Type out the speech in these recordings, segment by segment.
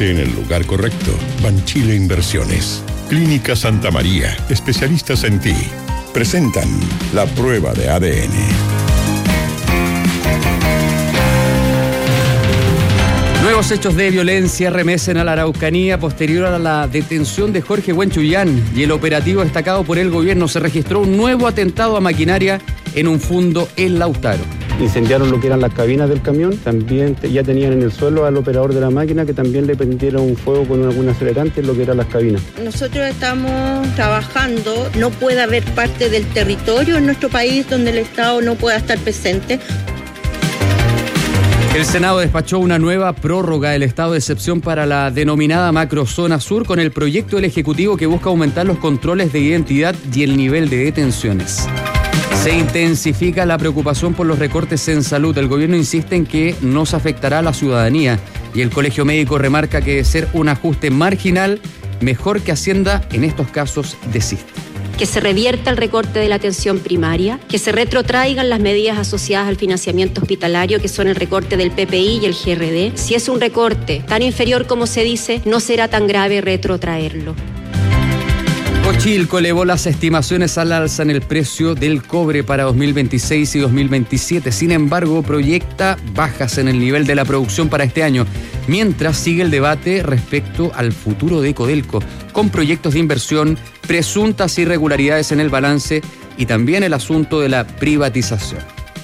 Invierte en el lugar correcto. Banchile Inversiones. Clínica Santa María, especialistas en ti. Presentan la prueba de ADN. Nuevos hechos de violencia remecen a la Araucanía posterior a la detención de Jorge Huenchuyán y el operativo destacado por el gobierno. Se registró un nuevo atentado a maquinaria en un fundo en Lautaro. Incendiaron lo que eran las cabinas del camión, también ya tenían en el suelo al operador de la máquina que también le prendieron un fuego con algún acelerante en lo que eran las cabinas. Nosotros estamos trabajando, no puede haber parte del territorio en nuestro país donde el Estado no pueda estar presente. El Senado despachó una nueva prórroga del estado de excepción para la denominada macrozona sur con el proyecto del Ejecutivo que busca aumentar los controles de identidad y el nivel de detenciones. Se intensifica la preocupación por los recortes en salud. El gobierno insiste en que no se afectará a la ciudadanía y el Colegio Médico remarca que de ser un ajuste marginal, mejor que Hacienda en estos casos desiste. Que se revierta el recorte de la atención primaria, que se retrotraigan las medidas asociadas al financiamiento hospitalario, que son el recorte del PPI y el GRD. Si es un recorte tan inferior como se dice, no será tan grave retrotraerlo. Cochilco elevó las estimaciones al alza en el precio del cobre para 2026 y 2027. Sin embargo, proyecta bajas en el nivel de la producción para este año, mientras sigue el debate respecto al futuro de Codelco, con proyectos de inversión, presuntas irregularidades en el balance y también el asunto de la privatización.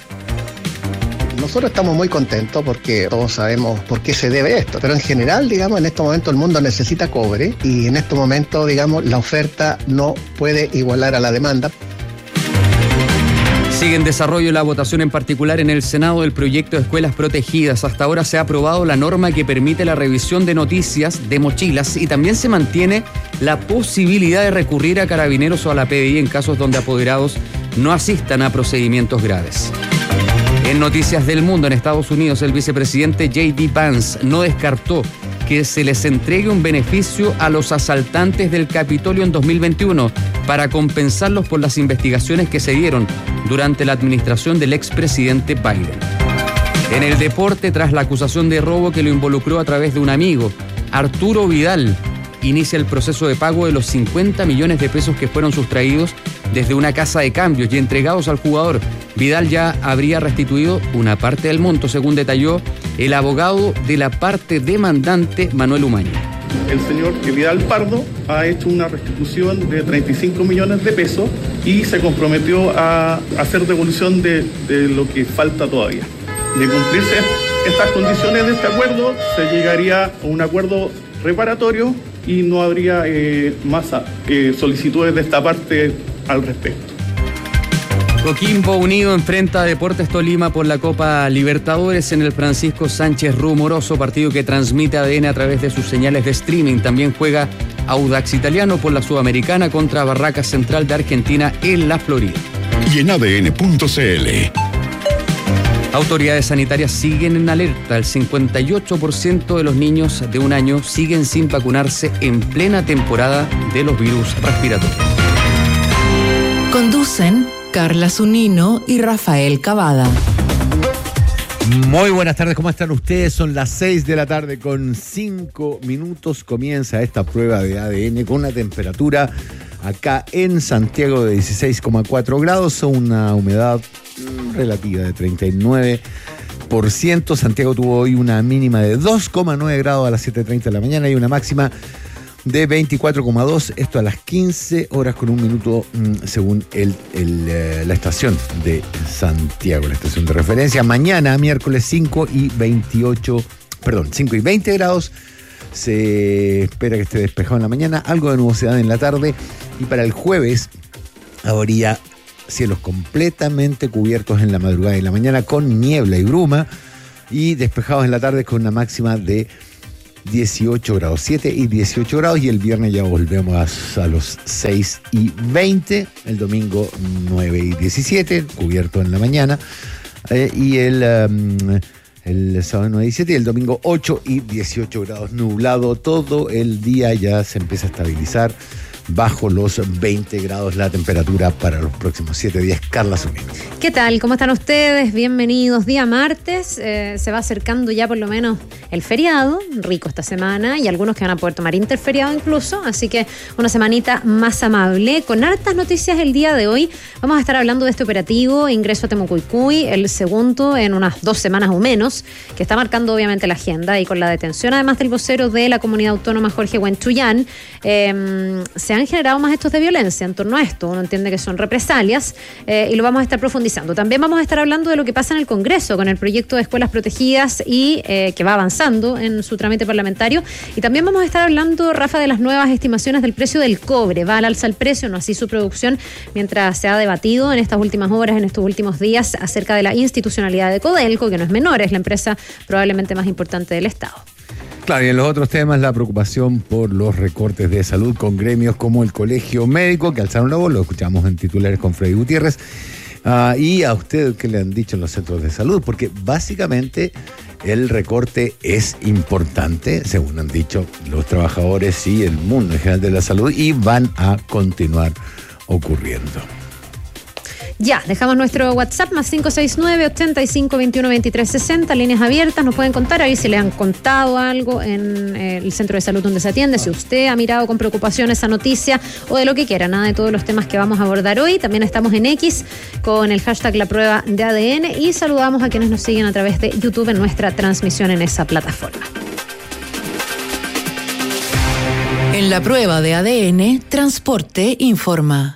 Nosotros estamos muy contentos porque todos sabemos por qué se debe esto, pero en general, digamos, en este momento el mundo necesita cobre y en este momento, digamos, la oferta no puede igualar a la demanda. Sigue en desarrollo la votación en particular en el Senado del proyecto de escuelas protegidas. Hasta ahora se ha aprobado la norma que permite la revisión de noticias de mochilas y también se mantiene la posibilidad de recurrir a carabineros o a la PDI en casos donde apoderados no asistan a procedimientos graves. En Noticias del Mundo, en Estados Unidos, el vicepresidente J.D. Vance no descartó que se les entregue un beneficio a los asaltantes del Capitolio en 2021 para compensarlos por las investigaciones que se dieron durante la administración del expresidente Biden. En el deporte, tras la acusación de robo que lo involucró a través de un amigo, Arturo Vidal inicia el proceso de pago de los 50 millones de pesos que fueron sustraídos desde una casa de cambios y entregados al jugador. Vidal ya habría restituido una parte del monto, según detalló el abogado de la parte demandante, Manuel Umaña. El señor Vidal Pardo ha hecho una restitución de 35 millones de pesos y se comprometió a hacer devolución de lo que falta todavía. De cumplirse estas condiciones de este acuerdo, se llegaría a un acuerdo reparatorio y no habría más solicitudes de esta parte al respecto. Coquimbo Unido enfrenta a Deportes Tolima por la Copa Libertadores en el Francisco Sánchez Rumoroso, partido que transmite ADN a través de sus señales de streaming. También juega Audax Italiano por la Sudamericana contra Barracas Central de Argentina en la Florida. Y en ADN.cl. Autoridades sanitarias siguen en alerta. El 58% de los niños de 1 año siguen sin vacunarse en plena temporada de los virus respiratorios. Conducen Carla Zunino y Rafael Cavada. Muy buenas tardes, ¿cómo están ustedes? Son las 6 de la tarde con 5 minutos. Comienza esta prueba de ADN con una temperatura acá en Santiago de 16,4 grados, una humedad relativa de 39%. Santiago tuvo hoy una mínima de 2,9 grados a las 7:30 de la mañana y una máxima de 24,2, esto a las 15 horas con 1 minuto según la estación de Santiago, la estación de referencia. Mañana, miércoles 5 y 20 grados. Se espera que esté despejado en la mañana, algo de nubosidad en la tarde y para el jueves habría cielos completamente cubiertos en la madrugada y en la mañana con niebla y bruma y despejados en la tarde con una máxima de 18 grados, 7 y 18 grados y el viernes ya volvemos a los 6 y 20, el domingo 9 y 17, cubierto en la mañana y el sábado 9 y 17 y el domingo 8 y 18 grados, nublado todo el día, ya se empieza a estabilizar bajo los 20 grados la temperatura para los próximos 7 días. Carla Zunino. ¿Qué tal? ¿Cómo están ustedes? Bienvenidos. Día martes, se va acercando ya por lo menos el feriado, rico esta semana, y algunos que van a poder tomar interferiado incluso, así que una semanita más amable, con hartas noticias el día de hoy. Vamos a estar hablando de este operativo, ingreso a Temucuicui, el segundo en unas 2 semanas o menos, que está marcando obviamente la agenda, y con la detención además del vocero de la comunidad autónoma Jorge Huenchullán, se han generado más hechos de violencia en torno a esto. Uno entiende que son represalias, y lo vamos a estar profundizando. También vamos a estar hablando de lo que pasa en el Congreso con el proyecto de escuelas protegidas y que va avanzando en su trámite parlamentario. Y también vamos a estar hablando, Rafa, de las nuevas estimaciones del precio del cobre. Va al alza el precio, no así su producción, mientras se ha debatido en estas últimas horas, en estos últimos días, acerca de la institucionalidad de Codelco, que no es menor, es la empresa probablemente más importante del Estado. Claro, y en los otros temas, la preocupación por los recortes de salud con gremios como el Colegio Médico, que alzaron la voz, lo escuchamos en titulares con Freddy Gutiérrez. Y a usted, ¿qué le han dicho en los centros de salud? Porque básicamente el recorte es importante, según han dicho los trabajadores y el mundo en general de la salud, y van a continuar ocurriendo. Ya, dejamos nuestro WhatsApp más 569-8521-2360, líneas abiertas, nos pueden contar ahí si le han contado algo en el centro de salud donde se atiende, si usted ha mirado con preocupación esa noticia o de lo que quiera, nada de todos los temas que vamos a abordar hoy. También estamos en X con el hashtag La Prueba de ADN y saludamos a quienes nos siguen a través de YouTube en nuestra transmisión en esa plataforma. En La Prueba de ADN, Transporte informa.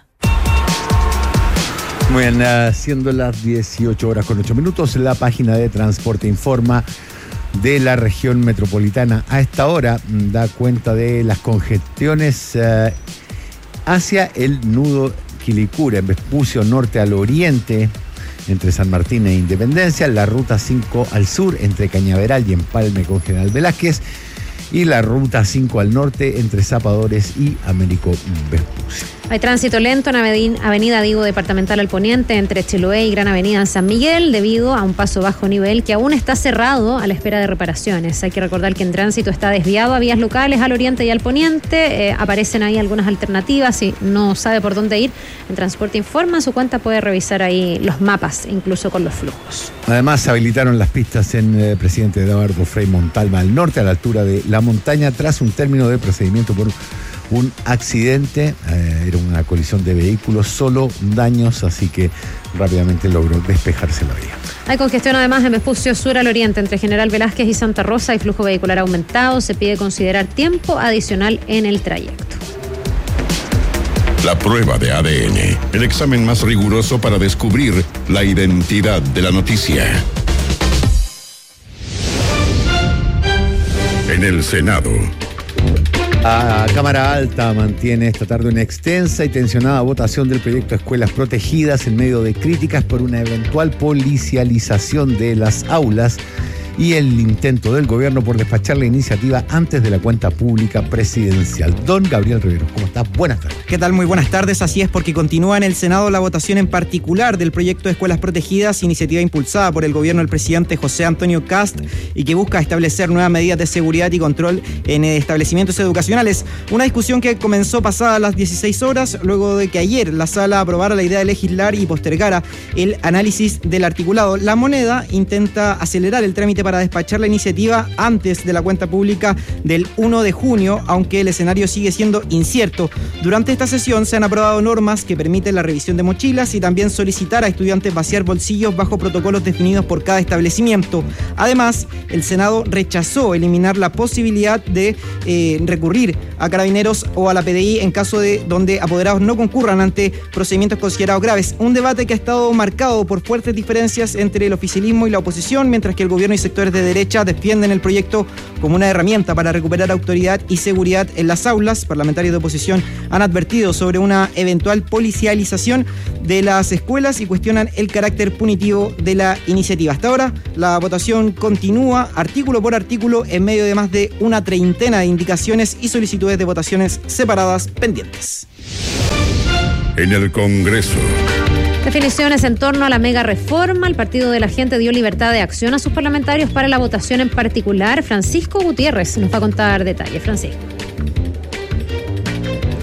Muy bien, siendo las 18 horas con 8 minutos, la página de Transporte informa de la región metropolitana. A esta hora da cuenta de las congestiones hacia el nudo Quilicura, en Vespucio Norte al oriente, entre San Martín e Independencia, la ruta 5 al sur, entre Cañaveral y Empalme con General Velázquez, y la ruta 5 al norte, entre Zapadores y Américo Vespucio. Hay tránsito lento en Avenida Departamental al Poniente, entre Chiloé y Gran Avenida en San Miguel, debido a un paso bajo nivel que aún está cerrado a la espera de reparaciones. Hay que recordar que en tránsito está desviado a vías locales al oriente y al poniente. Aparecen ahí algunas alternativas. Si no sabe por dónde ir, en Transporte informa, su cuenta puede revisar ahí los mapas, incluso con los flujos. Además, se habilitaron las pistas en Presidente Eduardo Frei Montalva al norte, a la altura de la montaña, tras un término de procedimiento por un accidente. Era una colisión de vehículos, solo daños, así que rápidamente logró despejarse la vía. Hay congestión además en Vespucio Sur al oriente, entre General Velázquez y Santa Rosa. Hay flujo vehicular aumentado. Se pide considerar tiempo adicional en el trayecto. La prueba de ADN, el examen más riguroso para descubrir la identidad de la noticia. En el Senado. La Cámara Alta mantiene esta tarde una extensa y tensionada votación del proyecto de escuelas protegidas en medio de críticas por una eventual policialización de las aulas y el intento del gobierno por despachar la iniciativa antes de la cuenta pública presidencial. Don Gabriel Rivero, ¿cómo estás? Buenas tardes. ¿Qué tal? Muy buenas tardes. Así es, porque continúa en el Senado la votación en particular del proyecto de escuelas protegidas, iniciativa impulsada por el gobierno del presidente José Antonio Kast y que busca establecer nuevas medidas de seguridad y control en establecimientos educacionales. Una discusión que comenzó pasadas las 16 horas, luego de que ayer la sala aprobara la idea de legislar y postergara el análisis del articulado. La Moneda intenta acelerar el trámite para despachar la iniciativa antes de la cuenta pública del 1 de junio, aunque el escenario sigue siendo incierto. Durante esta sesión se han aprobado normas que permiten la revisión de mochilas y también solicitar a estudiantes vaciar bolsillos bajo protocolos definidos por cada establecimiento. Además, el Senado rechazó eliminar la posibilidad de recurrir a Carabineros o a la PDI en caso de donde apoderados no concurran ante procedimientos considerados graves. Un debate que ha estado marcado por fuertes diferencias entre el oficialismo y la oposición, mientras que el gobierno y sectores de derecha defienden el proyecto como una herramienta para recuperar autoridad y seguridad en las aulas. Parlamentarios de oposición han advertido sobre una eventual policialización de las escuelas y cuestionan el carácter punitivo de la iniciativa. Hasta ahora, la votación continúa artículo por artículo en medio de más de una treintena de indicaciones y solicitudes de votaciones separadas pendientes. En el Congreso. Definiciones en torno a la mega reforma. El Partido de la Gente dio libertad de acción a sus parlamentarios para la votación en particular. Francisco Gutiérrez nos va a contar detalles. Francisco.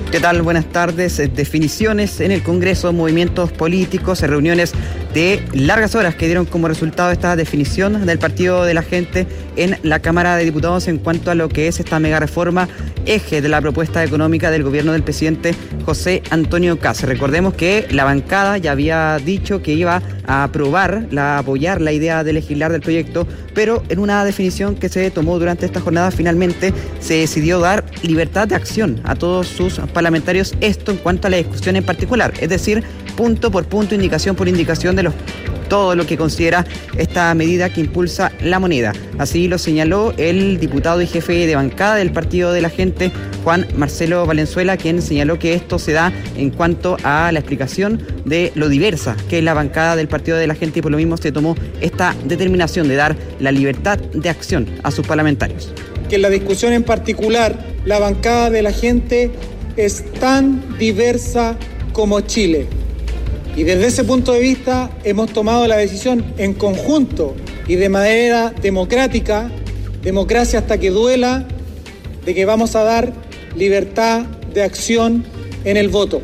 ¿Qué tal? Buenas tardes. Definiciones en el Congreso, movimientos políticos, reuniones de largas horas que dieron como resultado esta definición del Partido de la Gente en la Cámara de Diputados en cuanto a lo que es esta mega reforma, eje de la propuesta económica del gobierno del presidente José Antonio Kast. Recordemos que la bancada ya había dicho que iba a apoyar la idea de legislar del proyecto, pero en una definición que se tomó durante esta jornada finalmente se decidió dar libertad de acción a todos sus parlamentarios, esto en cuanto a la discusión en particular, es decir, punto por punto, indicación por indicación de todo lo que considera esta medida que impulsa la moneda. Así lo señaló el diputado y jefe de bancada del Partido de la Gente, Juan Marcelo Valenzuela, quien señaló que esto se da en cuanto a la explicación de lo diversa que es la bancada del Partido de la Gente y por lo mismo se tomó esta determinación de dar la libertad de acción a sus parlamentarios. Que en la discusión en particular, la bancada de la Gente es tan diversa como Chile. Y desde ese punto de vista hemos tomado la decisión en conjunto y de manera democrática, democracia hasta que duela, de que vamos a dar libertad de acción en el voto.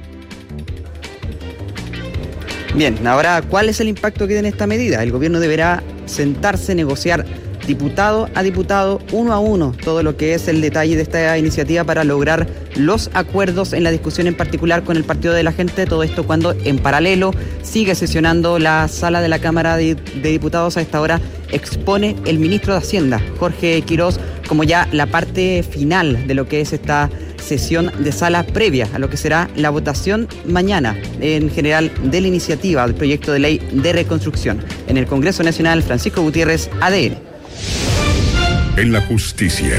Bien, ahora, ¿cuál es el impacto que tiene esta medida? El gobierno deberá sentarse, negociar diputado a diputado, uno a uno, todo lo que es el detalle de esta iniciativa para lograr los acuerdos en la discusión en particular con el Partido de la Gente, todo esto cuando en paralelo sigue sesionando la sala de la Cámara de Diputados. A esta hora expone el ministro de Hacienda, Jorge Quirós, como ya la parte final de lo que es esta sesión de sala previa a lo que será la votación mañana en general de la iniciativa del proyecto de ley de reconstrucción. En el Congreso Nacional, Francisco Gutiérrez, ADN. En la justicia.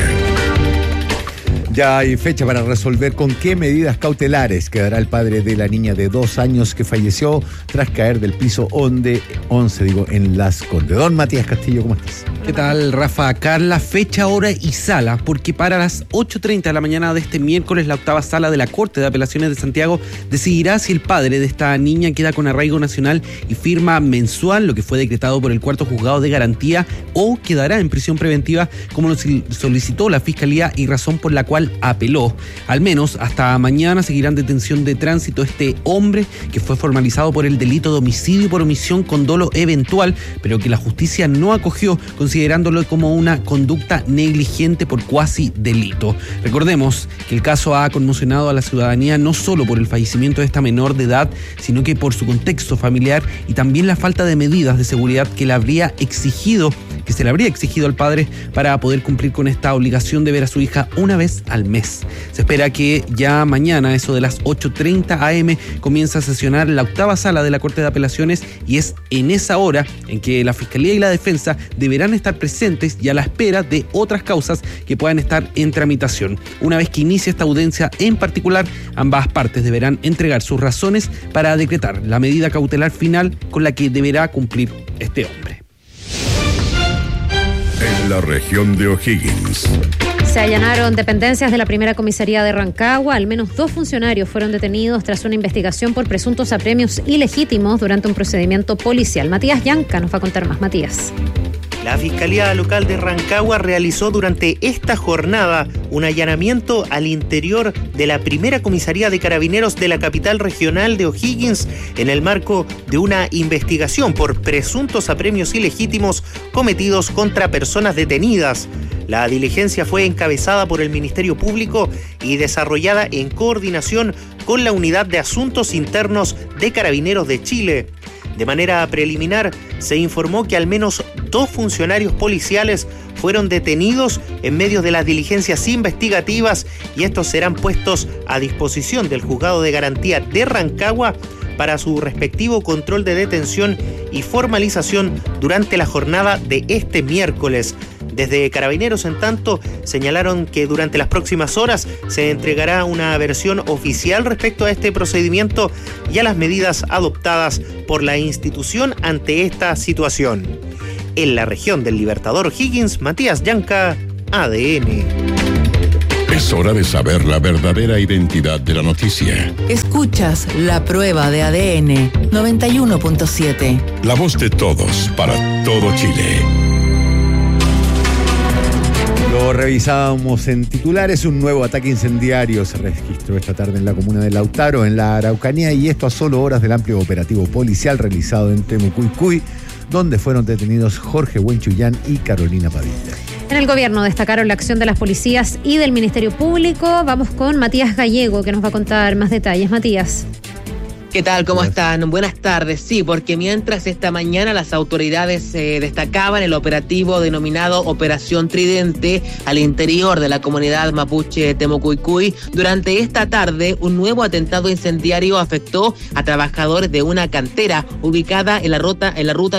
Ya hay fecha para resolver con qué medidas cautelares quedará el padre de la niña de 2 años que falleció tras caer del piso 11 en Las Condes. Don Matías Castillo, ¿cómo estás? ¿Qué tal, Rafa? Carla, fecha, hora y sala, porque para las 8:30 de la mañana de este miércoles la octava sala de la Corte de Apelaciones de Santiago decidirá si el padre de esta niña queda con arraigo nacional y firma mensual, lo que fue decretado por el cuarto juzgado de garantía, o quedará en prisión preventiva como lo solicitó la Fiscalía y razón por la cual apeló. Al menos hasta mañana seguirá en detención de tránsito este hombre que fue formalizado por el delito de homicidio por omisión con dolo eventual, pero que la justicia no acogió considerándolo como una conducta negligente por cuasi delito. Recordemos que el caso ha conmocionado a la ciudadanía no solo por el fallecimiento de esta menor de edad, sino que por su contexto familiar y también la falta de medidas de seguridad que se le habría exigido al padre para poder cumplir con esta obligación de ver a su hija una vez al mes. Se espera que ya mañana, eso de las 8:30 am, comienza a sesionar la octava sala de la Corte de Apelaciones y es en esa hora en que la Fiscalía y la Defensa deberán estar presentes y a la espera de otras causas que puedan estar en tramitación. Una vez que inicie esta audiencia en particular, ambas partes deberán entregar sus razones para decretar la medida cautelar final con la que deberá cumplir este hombre. En la región de O'Higgins. Se allanaron dependencias de la primera comisaría de Rancagua. Al menos 2 funcionarios fueron detenidos tras una investigación por presuntos apremios ilegítimos durante un procedimiento policial. Matías Yanca nos va a contar más. Matías. La Fiscalía Local de Rancagua realizó durante esta jornada un allanamiento al interior de la primera comisaría de carabineros de la capital regional de O'Higgins en el marco de una investigación por presuntos apremios ilegítimos cometidos contra personas detenidas. La diligencia fue encabezada por el Ministerio Público y desarrollada en coordinación con la Unidad de Asuntos Internos de Carabineros de Chile. De manera preliminar, se informó que al menos 2 funcionarios policiales fueron detenidos en medio de las diligencias investigativas y estos serán puestos a disposición del Juzgado de Garantía de Rancagua para su respectivo control de detención y formalización durante la jornada de este miércoles. Desde Carabineros, en tanto, señalaron que durante las próximas horas se entregará una versión oficial respecto a este procedimiento y a las medidas adoptadas por la institución ante esta situación. En la región del Libertador O'Higgins, Matías Yanca, ADN. Es hora de saber la verdadera identidad de la noticia. Escuchas La Prueba de ADN 91.7. La voz de todos para todo Chile. Lo revisábamos en titulares. Un nuevo ataque incendiario se registró esta tarde en la comuna de Lautaro, en la Araucanía, y esto a solo horas del amplio operativo policial realizado en Temucuicui, donde fueron detenidos Jorge Huenchuyán y Carolina Padilla. En el gobierno destacaron la acción de las policías y del Ministerio Público. Vamos con Matías Gallego, que nos va a contar más detalles. Matías. ¿Qué tal? ¿Cómo están? Buenas tardes. Sí, porque mientras esta mañana las autoridades destacaban el operativo denominado Operación Tridente al interior de la comunidad mapuche Temucuicui, durante esta tarde un nuevo atentado incendiario afectó a trabajadores de una cantera ubicada en la ruta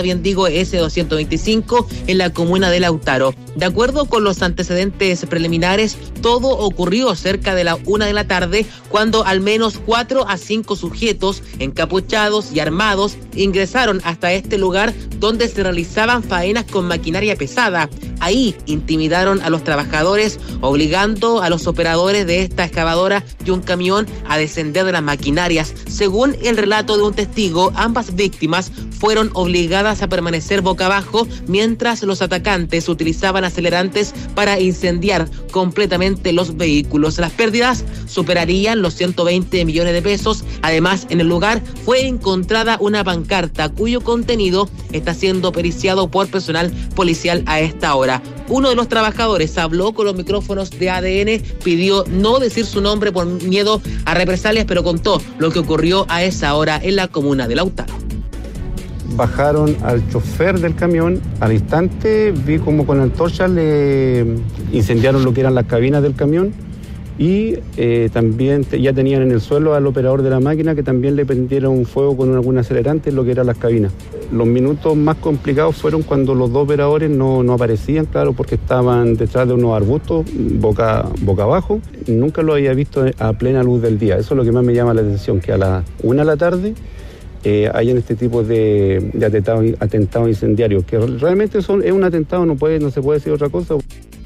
S225 en la comuna de Lautaro. De acuerdo con los antecedentes preliminares, todo ocurrió cerca de la 1 de la tarde, cuando al menos 4 a 5 sujetos encapuchados y armados ingresaron hasta este lugar donde se realizaban faenas con maquinaria pesada. Ahí intimidaron a los trabajadores, obligando a los operadores de esta excavadora y un camión a descender de las maquinarias. Según el relato de un testigo, ambas víctimas fueron obligadas a permanecer boca abajo mientras los atacantes utilizaban acelerantes para incendiar completamente los vehículos. Las pérdidas superarían los 120 millones de pesos. Además, en el lugar fue encontrada una pancarta cuyo contenido está siendo periciado por personal policial a esta hora. Uno de los trabajadores habló con los micrófonos de ADN, pidió no decir su nombre por miedo a represalias, pero contó lo que ocurrió a esa hora en la comuna de Lautaro. Bajaron al chofer del camión, al instante vi como con antorchas le incendiaron lo que eran las cabinas del camión y también ya tenían en el suelo al operador de la máquina, que también le prendieron fuego con algún acelerante en lo que eran las cabinas. Los minutos más complicados fueron cuando los dos operadores no aparecían, claro, porque estaban detrás de unos arbustos, boca abajo. Nunca lo había visto a plena luz del día. Eso es lo que más me llama la atención, que a las 1 de la tarde hayan este tipo de atentados incendiarios, que realmente es un atentado, no se puede decir otra cosa.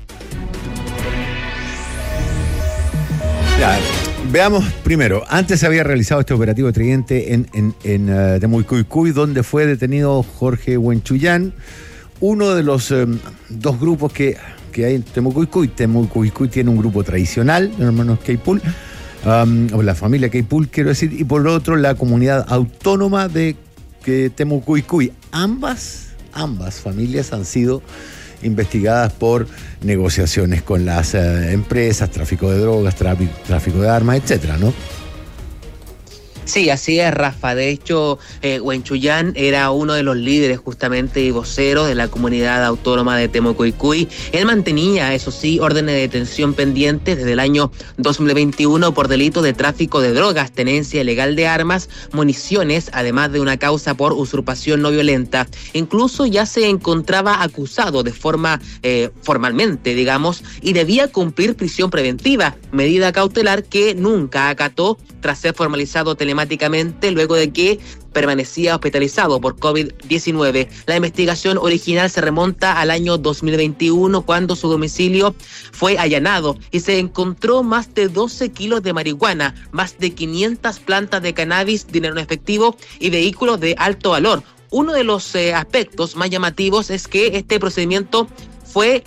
Ya, veamos primero, antes se había realizado este operativo Tridente en Temucuicui, donde fue detenido Jorge Huenchuyán, uno de los dos grupos que hay en Temucuicui. Temucuicui tiene un grupo tradicional, los hermanos Queipul, o la familia Queipul, quiero decir, y por otro la comunidad autónoma de Temucuicui. Ambas familias han sido investigadas por negociaciones con las empresas, tráfico de drogas, tráfico de armas, etcétera, ¿no? Sí, así es, Rafa. De hecho, Huenchuyán era uno de los líderes justamente y voceros de la comunidad autónoma de Temucuicui. Él mantenía, eso sí, órdenes de detención pendientes desde el año 2021 por delito de tráfico de drogas, tenencia ilegal de armas, municiones, además de una causa por usurpación no violenta. Incluso ya se encontraba acusado de forma formalmente, digamos, y debía cumplir prisión preventiva, medida cautelar que nunca acató tras ser formalizado telemáticamente luego de que permanecía hospitalizado por COVID-19. La investigación original se remonta al año 2021, cuando su domicilio fue allanado y se encontró más de 12 kilos de marihuana, más de 500 plantas de cannabis, dinero en efectivo y vehículos de alto valor. Uno de los aspectos más llamativos es que este procedimiento fue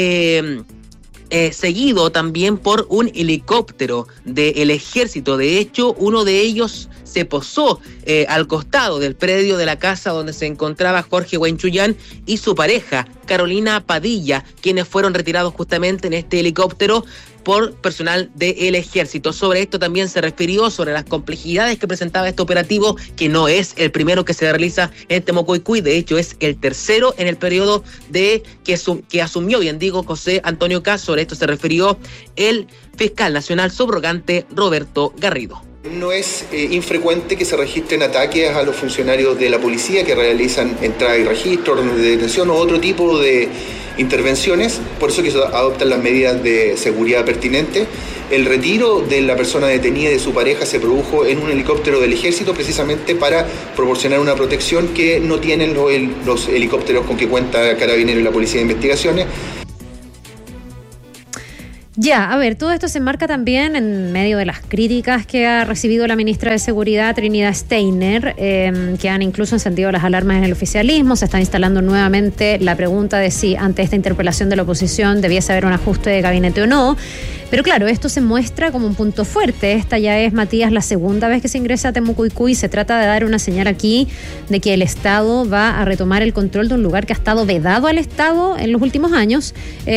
seguido también por un helicóptero del ejército. De hecho, uno de ellos se posó al costado del predio de la casa donde se encontraba Jorge Huenchuyán y su pareja, Carolina Padilla, quienes fueron retirados justamente en este helicóptero por personal del ejército. Sobre esto también se refirió, sobre las complejidades que presentaba este operativo, que no es el primero que se realiza en Temucuicui, de hecho es el tercero en el periodo que asumió, bien digo, José Antonio Kast. Sobre esto se refirió el fiscal nacional subrogante Roberto Garrido. No es infrecuente que se registren ataques a los funcionarios de la policía que realizan entrada y registro, órdenes de detención o otro tipo de intervenciones, por eso que se adoptan las medidas de seguridad pertinentes. El retiro de la persona detenida y de su pareja se produjo en un helicóptero del ejército, precisamente para proporcionar una protección que no tienen los helicópteros con que cuenta Carabineros y la Policía de Investigaciones. Ya, a ver, todo esto se enmarca también en medio de las críticas que ha recibido la ministra de Seguridad, Trinidad Steiner, que han incluso encendido las alarmas en el oficialismo. Se está instalando nuevamente la pregunta de si ante esta interpelación de la oposición debiese haber un ajuste de gabinete o no. Pero claro, esto se muestra como un punto fuerte. Esta ya es, Matías, la segunda vez que se ingresa a Temucuicui. Se trata de dar una señal aquí de que el Estado va a retomar el control de un lugar que ha estado vedado al Estado en los últimos años.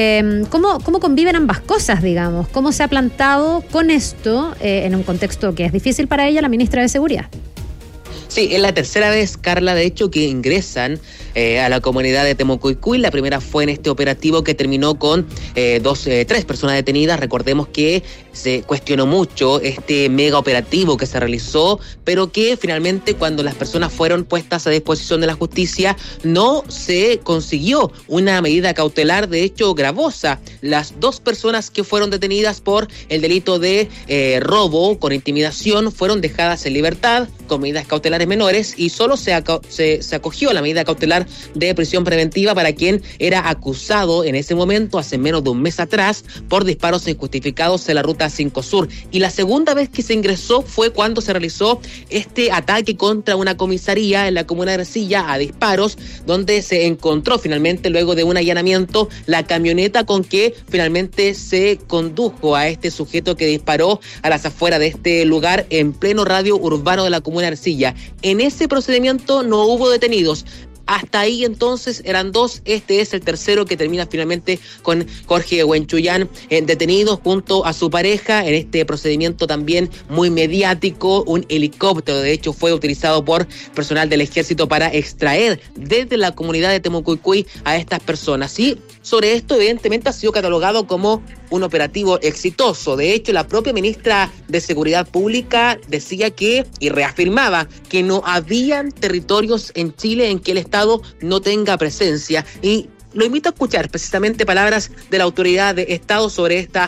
¿Cómo conviven ambas cosas, digamos? ¿Cómo se ha plantado con esto en un contexto que es difícil para ella, la ministra de Seguridad? Sí, es la tercera vez, Carla, de hecho, que ingresan a la comunidad de Temucuicui. La primera fue en este operativo que terminó con tres personas detenidas. Recordemos que se cuestionó mucho este mega operativo que se realizó, pero que finalmente cuando las personas fueron puestas a disposición de la justicia no se consiguió una medida cautelar, de hecho gravosa. Las 2 personas que fueron detenidas por el delito de robo con intimidación fueron dejadas en libertad con medidas cautelares menores y solo se acogió a la medida cautelar de prisión preventiva para quien era acusado en ese momento, hace menos de un mes atrás, por disparos injustificados en la ruta 5 Sur. Y la segunda vez que se ingresó fue cuando se realizó este ataque contra una comisaría en la comuna de Ercilla a disparos, donde se encontró finalmente, luego de un allanamiento, la camioneta con que finalmente se condujo a este sujeto que disparó a las afueras de este lugar en pleno radio urbano de la comuna de Ercilla. En ese procedimiento no hubo detenidos. Hasta ahí entonces eran 2, este es el tercero que termina finalmente con Jorge Huenchuyán detenido junto a su pareja en este procedimiento también muy mediático. Un helicóptero de hecho fue utilizado por personal del ejército para extraer desde la comunidad de Temucuicui a estas personas. Y sobre esto evidentemente ha sido catalogado como un operativo exitoso. De hecho, la propia ministra de Seguridad Pública decía que, y reafirmaba, que no habían territorios en Chile en que el Estado no tenga presencia. Y lo invito a escuchar precisamente palabras de la autoridad de Estado sobre esta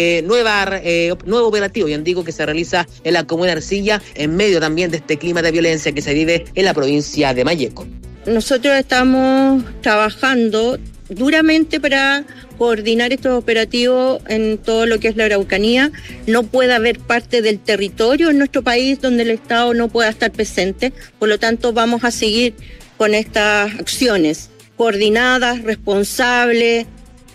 nuevo operativo, ya digo, que se realiza en la comuna de Ercilla, en medio también de este clima de violencia que se vive en la provincia de Malleco. Nosotros estamos trabajando duramente para coordinar estos operativos en todo lo que es la Araucanía. No puede haber parte del territorio en nuestro país donde el Estado no pueda estar presente. Por lo tanto, vamos a seguir con estas acciones coordinadas, responsables.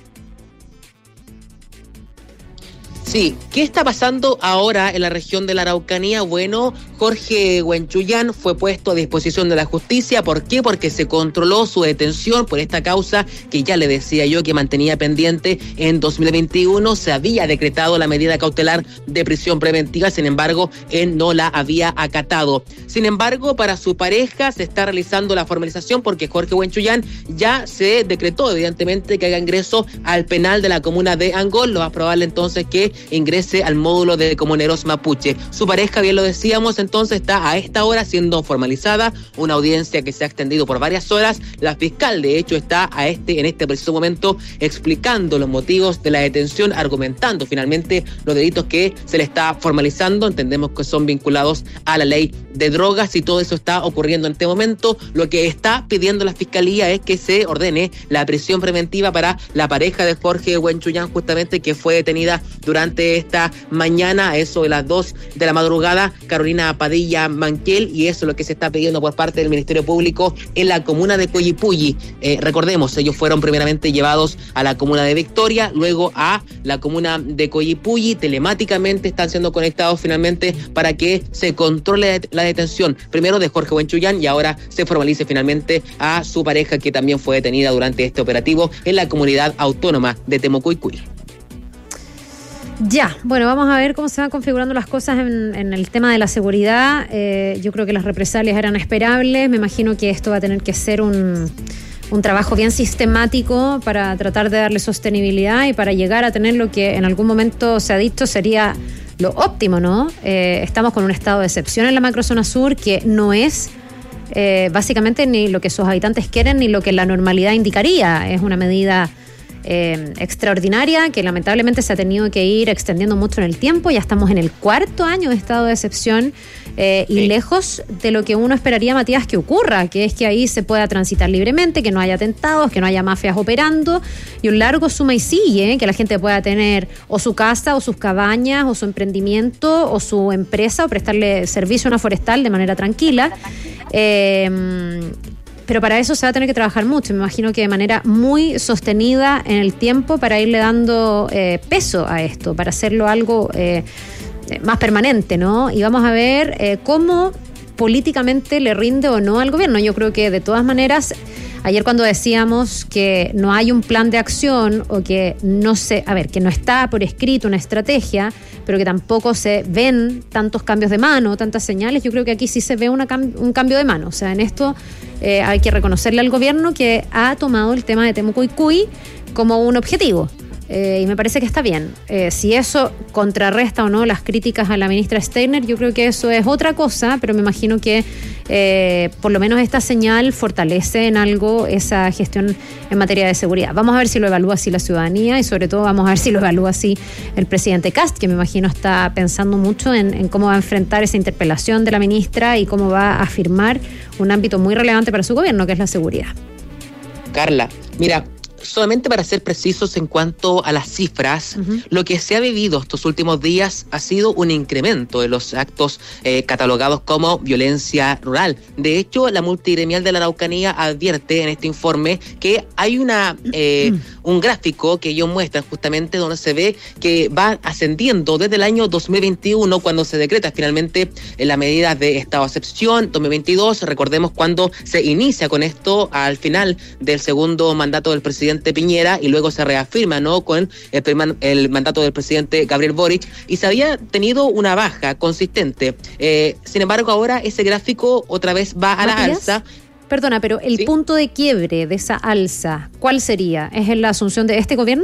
Sí, ¿qué está pasando ahora en la región de la Araucanía? Bueno, Jorge Huenchuyán fue puesto a disposición de la justicia. ¿Por qué? Porque se controló su detención por esta causa que ya le decía yo que mantenía pendiente en 2021. Se había decretado la medida cautelar de prisión preventiva, sin embargo, él no la había acatado. Sin embargo, para su pareja se está realizando la formalización porque Jorge Huenchuyán ya se decretó, evidentemente, que haga ingreso al penal de la comuna de Angol. Lo más probable entonces que ingrese al módulo de comuneros mapuche. Su pareja, bien lo decíamos, entonces está a esta hora siendo formalizada, una audiencia que se ha extendido por varias horas. La fiscal, de hecho, está en este preciso momento explicando los motivos de la detención, argumentando finalmente los delitos que se le está formalizando. Entendemos que son vinculados a la ley de drogas y todo eso está ocurriendo en este momento. Lo que está pidiendo la fiscalía es que se ordene la prisión preventiva para la pareja de Jorge Huenchuyán, justamente, que fue detenida durante esta mañana, a eso de las 2 de la madrugada, Carolina Padilla Manquel, y eso es lo que se está pidiendo por parte del Ministerio Público en la comuna de Coyipulli. Recordemos, ellos fueron primeramente llevados a la comuna de Victoria, luego a la comuna de Coyipulli. Telemáticamente están siendo conectados finalmente para que se controle la detención, primero de Jorge Huenchuyán, y ahora se formalice finalmente a su pareja, que también fue detenida durante este operativo en la comunidad autónoma de Temucuicui. Ya, bueno, vamos a ver cómo se van configurando las cosas en el tema de la seguridad. Yo creo que las represalias eran esperables. Me imagino que esto va a tener que ser un trabajo bien sistemático para tratar de darle sostenibilidad y para llegar a tener lo que en algún momento se ha dicho sería lo óptimo, ¿no? Estamos con un estado de excepción en la macrozona sur que no es básicamente ni lo que sus habitantes quieren ni lo que la normalidad indicaría. Es una medida extraordinaria que lamentablemente se ha tenido que ir extendiendo mucho en el tiempo. Ya estamos en el 4º año de estado de excepción y lejos de lo que uno esperaría, Matías, que ocurra, que es que ahí se pueda transitar libremente, que no haya atentados, que no haya mafias operando, y un largo suma y sigue, que la gente pueda tener o su casa, o sus cabañas, o su emprendimiento, o su empresa, o prestarle servicio a una forestal de manera tranquila. Pero para eso se va a tener que trabajar mucho, me imagino que de manera muy sostenida en el tiempo, para irle dando peso a esto, para hacerlo algo más permanente, ¿no? Y vamos a ver cómo políticamente le rinde o no al gobierno. Yo creo que de todas maneras, ayer cuando decíamos que no hay un plan de acción o que que no está por escrito una estrategia, pero que tampoco se ven tantos cambios de mano, tantas señales, yo creo que aquí sí se ve un cambio de mano. O sea, en esto hay que reconocerle al gobierno que ha tomado el tema de Temuco-Icui como un objetivo. Y me parece que está bien. Si eso contrarresta o no las críticas a la ministra Steiner, yo creo que eso es otra cosa, pero me imagino que por lo menos esta señal fortalece en algo esa gestión en materia de seguridad. Vamos a ver si lo evalúa así la ciudadanía y sobre todo vamos a ver si lo evalúa así el presidente Kast, que me imagino está pensando mucho en cómo va a enfrentar esa interpelación de la ministra y cómo va a afirmar un ámbito muy relevante para su gobierno, que es la seguridad. Carla, mira, solamente para ser precisos en cuanto a las cifras, lo que se ha vivido estos últimos días ha sido un incremento de los actos catalogados como violencia rural. De hecho, la multigremial de la Araucanía advierte en este informe que hay un gráfico que ellos muestran justamente donde se ve que va ascendiendo desde el año 2021, cuando se decreta finalmente la medida de estado de excepción, 2022, recordemos cuando se inicia con esto al final del segundo mandato del presidente Piñera y luego se reafirma, ¿no?, con el mandato del presidente Gabriel Boric, y se había tenido una baja consistente. Sin embargo, ahora ese gráfico otra vez va a la alza. Perdona, pero el punto de quiebre de esa alza, ¿cuál sería? ¿Es en la asunción de este gobierno?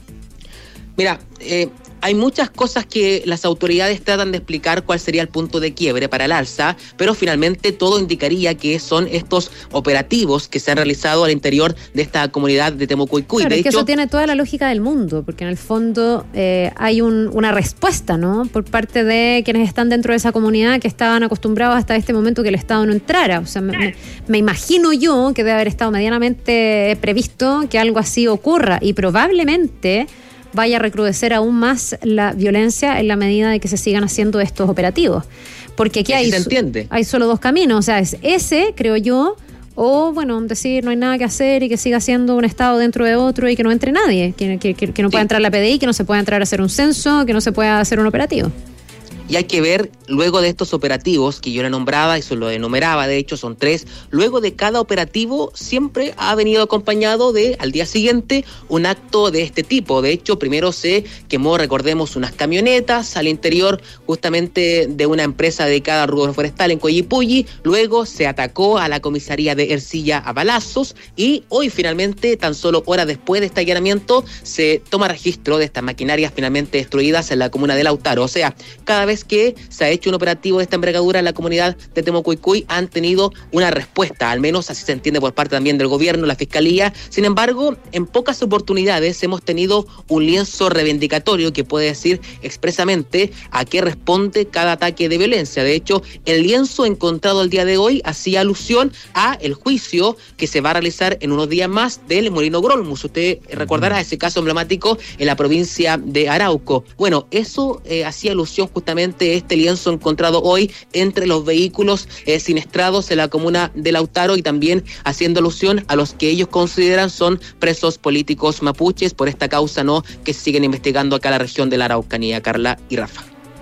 Mira, hay muchas cosas que las autoridades tratan de explicar cuál sería el punto de quiebre para el alza, pero finalmente todo indicaría que son estos operativos que se han realizado al interior de esta comunidad de Temuco-Icui. Claro, es que eso tiene toda la lógica del mundo, porque en el fondo hay una respuesta, ¿no?, por parte de quienes están dentro de esa comunidad que estaban acostumbrados hasta este momento que el Estado no entrara. O sea, me imagino yo que debe haber estado medianamente previsto que algo así ocurra y probablemente vaya a recrudecer aún más la violencia en la medida de que se sigan haciendo estos operativos. Porque aquí hay solo dos caminos, o sea, es ese, creo yo, o bueno, decir no hay nada que hacer y que siga siendo un Estado dentro de otro y que no entre nadie, que no pueda entrar la PDI, que no se pueda entrar a hacer un censo, que no se pueda hacer un operativo. Y hay que ver, luego de estos operativos que yo le nombraba, eso lo enumeraba, de hecho son 3, luego de cada operativo siempre ha venido acompañado de, al día siguiente, un acto de este tipo. De hecho, primero se quemó, recordemos, unas camionetas al interior justamente de una empresa dedicada a rubro forestal en Coyipulli, luego se atacó a la comisaría de Ercilla a balazos y hoy finalmente, tan solo horas después de este allanamiento, se toma registro de estas maquinarias finalmente destruidas en la comuna de Lautaro. O sea, cada vez que se ha hecho un operativo de esta envergadura en la comunidad de Temuco-Icui han tenido una respuesta, al menos así se entiende por parte también del gobierno, la fiscalía. Sin embargo, en pocas oportunidades hemos tenido un lienzo reivindicatorio que puede decir expresamente a qué responde cada ataque de violencia. De hecho, el lienzo encontrado el día de hoy hacía alusión a el juicio que se va a realizar en unos días más del Molino Grolmus. Usted recordará ese caso emblemático en la provincia de Arauco. Bueno, eso hacía alusión justamente este lienzo encontrado hoy entre los vehículos siniestrados en la comuna de Lautaro y también haciendo alusión a los que ellos consideran son presos políticos mapuches por esta causa, ¿no?, que se siguen investigando acá en la región de la Araucanía. Carla y Rafa.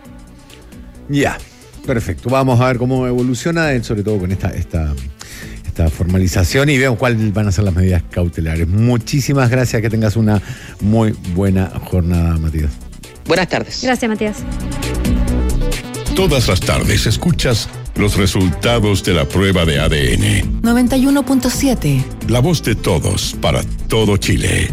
Ya, perfecto. Vamos a ver cómo evoluciona, sobre todo con esta formalización y veamos cuáles van a ser las medidas cautelares. Muchísimas gracias, que tengas una muy buena jornada, Matías. Buenas tardes. Gracias, Matías. Todas las tardes escuchas los resultados de la prueba de ADN. 91.7. La voz de todos para todo Chile.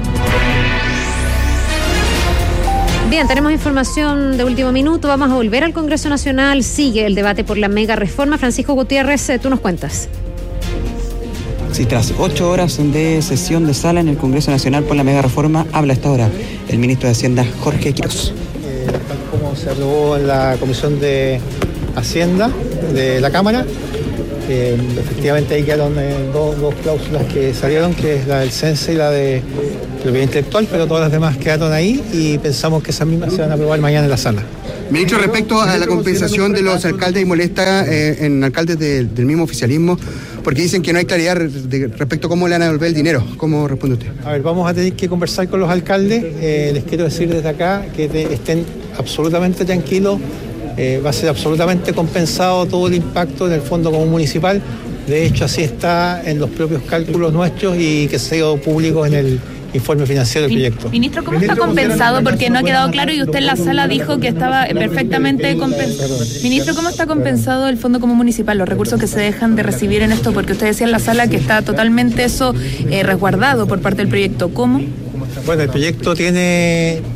Bien, tenemos información de último minuto. Vamos a volver al Congreso Nacional. Sigue el debate por la mega reforma. Francisco Gutiérrez, tú nos cuentas. Sí, tras 8 horas de sesión de sala en el Congreso Nacional por la mega reforma, habla hasta ahora el ministro de Hacienda, Jorge Quiroz. Tal como se aprobó en la Comisión de Hacienda de la Cámara. Efectivamente ahí quedaron dos cláusulas que salieron, que es la del CENSE y la de propiedad intelectual, pero todas las demás quedaron ahí y pensamos que esas mismas se van a aprobar mañana en la sala. Ministro, respecto a la compensación de los alcaldes, y molesta en alcaldes del mismo oficialismo, porque dicen que no hay claridad respecto a cómo le van a devolver el dinero. ¿Cómo responde usted? A ver, vamos a tener que conversar con los alcaldes. Les quiero decir desde acá que estén absolutamente tranquilos. Va a ser absolutamente compensado todo el impacto en el Fondo Común Municipal. De hecho, así está en los propios cálculos nuestros y que se ha ido público en el informe financiero del proyecto. Ministro, ¿cómo está compensado? Porque no ha quedado claro y usted en la sala dijo que estaba perfectamente compensado. Ministro, ¿cómo está compensado el Fondo Común Municipal, los recursos que se dejan de recibir en esto? Porque usted decía en la sala que está totalmente eso resguardado por parte del proyecto. ¿Cómo? Bueno, el proyecto tiene